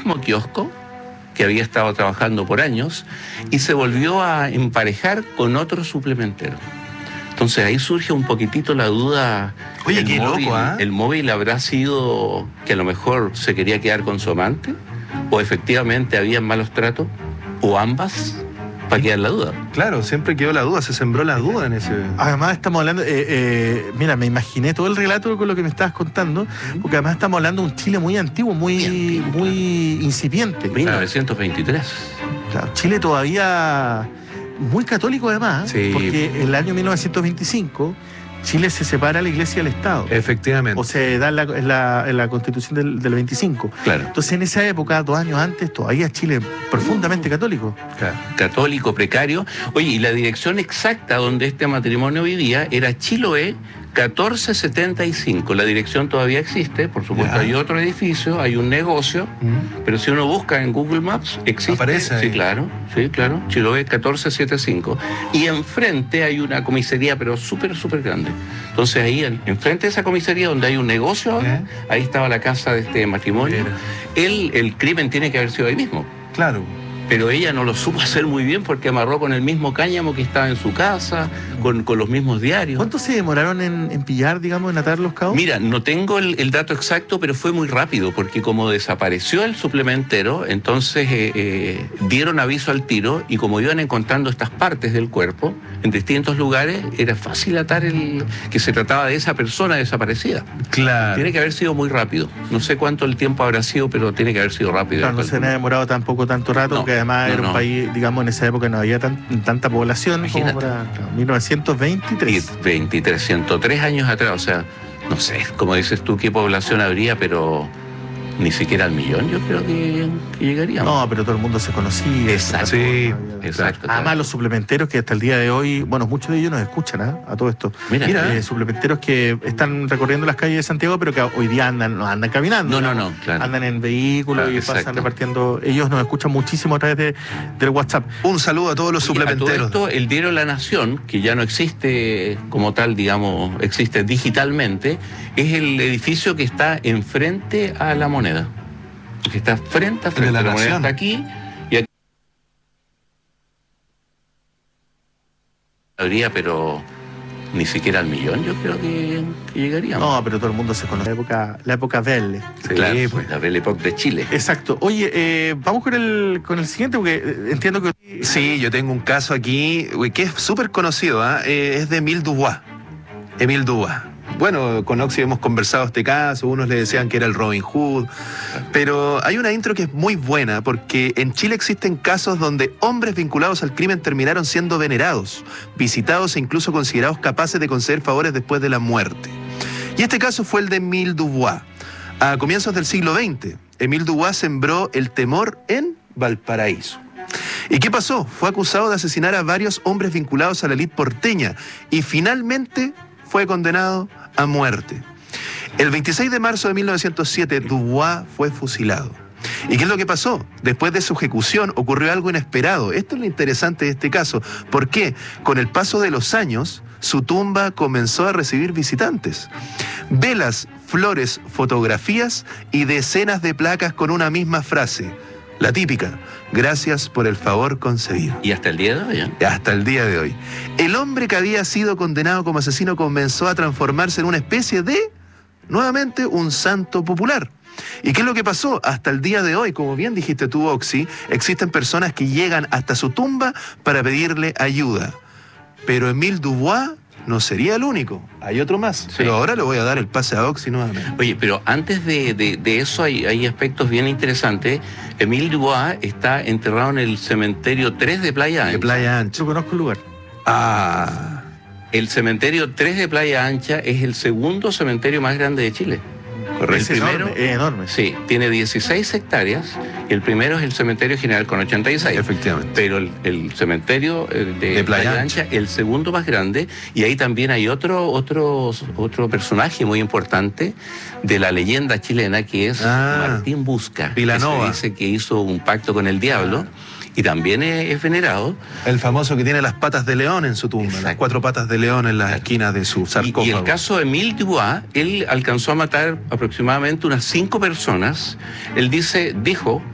mismo kiosco que había estado trabajando por años y se volvió a emparejar con otro suplementero. Entonces ahí surge un poquitito la duda. Oye, qué loco, ¿ah? ¿El móvil habrá sido que a lo mejor se quería quedar con su amante? ¿O efectivamente había malos tratos? ¿O ambas? Para quedar la duda. Claro, siempre quedó la duda, se sembró la duda en ese... Además estamos hablando, mira, me imaginé todo el relato con lo que me estabas contando, porque además estamos hablando de un Chile muy antiguo, muy incipiente. 1923. Claro, Chile todavía muy católico además, sí, porque en el año 1925 Chile se separa la Iglesia del Estado. Efectivamente. O se da en la Constitución del 25. Claro. Entonces en esa época, 2 años antes, todavía Chile profundamente católico. Claro. Católico, precario. Oye, y la dirección exacta donde este matrimonio vivía era Chiloé 1475. La dirección todavía existe, por supuesto. Ya. Hay otro edificio, hay un negocio, pero si uno busca en Google Maps, existe. Aparece ahí. Sí, claro, Chiloé 1475. Y enfrente hay una comisaría, pero súper grande. Entonces ahí, enfrente de esa comisaría, donde hay un negocio ahora, ahí estaba la casa de este matrimonio. El crimen tiene que haber sido ahí mismo. Claro. Pero ella no lo supo hacer muy bien porque amarró con el mismo cáñamo que estaba en su casa, con los mismos diarios. ¿Cuánto se demoraron en pillar, digamos, en atar los cabos? Mira, no tengo el dato exacto, pero fue muy rápido, porque como desapareció el suplementero, entonces dieron aviso al tiro, y como iban encontrando estas partes del cuerpo en distintos lugares, era fácil atar que se trataba de esa persona desaparecida. Claro. Tiene que haber sido muy rápido. No sé cuánto el tiempo habrá sido, pero tiene que haber sido rápido. Claro, no se me ha demorado tampoco tanto rato, porque además era un país, digamos, en esa época no había tanta población. Imagínate. Como para 1923. 23, 103 años atrás, o sea, no sé, como dices tú, qué población habría, pero ni siquiera al millón yo creo que llegaríamos. No, pero todo el mundo se conocía. Exacto. Sí, exacto. Además, los suplementeros que hasta el día de hoy, bueno, muchos de ellos nos escuchan a todo esto. Mira. Suplementeros que están recorriendo las calles de Santiago, pero que hoy día no andan caminando. No, claro. Andan en vehículos, Claro, y pasan exacto. repartiendo. Ellos nos escuchan muchísimo a través del WhatsApp. Un saludo a todos los Y a todo suplementeros. esto, el diario La Nación, que ya no existe como tal, digamos, existe digitalmente, es el edificio que está enfrente a la Moneda. Que está frente a frente. La La Moneda Nación. está aquí y aquí habría, pero ni siquiera al millón yo creo que llegaríamos. No, pero todo el mundo se conoce. La época Belle. Sí, Claro, pues. la Belle Époque de Chile. Exacto. Oye, vamos con el siguiente, porque entiendo que... Sí, yo tengo un caso aquí que es súper conocido, ¿ah? Es de Émile Dubois. Émile Dubois. Bueno, con Oxy hemos conversado este caso, unos le decían que era el Robin Hood, pero hay una intro que es muy buena, porque en Chile existen casos donde hombres vinculados al crimen terminaron siendo venerados, visitados e incluso considerados capaces de conceder favores después de la muerte. Y este caso fue el de Émile Dubois. A comienzos del siglo XX, Émile Dubois sembró el temor en Valparaíso. ¿Y qué pasó? Fue acusado de asesinar a varios hombres vinculados a la élite porteña y finalmente fue condenado a muerte. El 26 de marzo de 1907, Dubois fue fusilado. ¿Y qué es lo que pasó? Después de su ejecución ocurrió algo inesperado. Esto es lo interesante de este caso. ¿Por qué? Con el paso de los años, su tumba comenzó a recibir visitantes. Velas, flores, fotografías y decenas de placas con una misma frase. La típica: gracias por el favor concedido. Y hasta el día de hoy, ¿eh? Hasta el día de hoy. El hombre que había sido condenado como asesino comenzó a transformarse en una especie de, nuevamente, un santo popular. ¿Y qué es lo que pasó? Hasta el día de hoy, como bien dijiste tú, Oxy, existen personas que llegan hasta su tumba para pedirle ayuda. Pero Émile Dubois no sería el único. Hay otro más. Sí. Pero ahora le voy a dar el pase a Oxy nuevamente. Oye, pero antes de eso hay aspectos bien interesantes. Émile Dubois está enterrado en el cementerio 3 de Playa Ancha. De Playa Ancha. Yo conozco el lugar. Ah. El cementerio 3 de Playa Ancha es el segundo cementerio más grande de Chile. Es El primero, enorme. sí, tiene 16 hectáreas y el primero es el cementerio general con 86. Efectivamente. Pero el cementerio de Playa Ancha, el segundo más grande, y ahí también hay otro personaje muy importante de la leyenda chilena, que es Martín Busca. Vilanova. Que se dice que hizo un pacto con el diablo. Y también es venerado. El famoso que tiene las patas de león en su tumba, Exacto. las 4 patas de león en las esquinas de su sarcófago. Y el caso de Émile Dubois, él alcanzó a matar aproximadamente unas 5 personas. Él dijo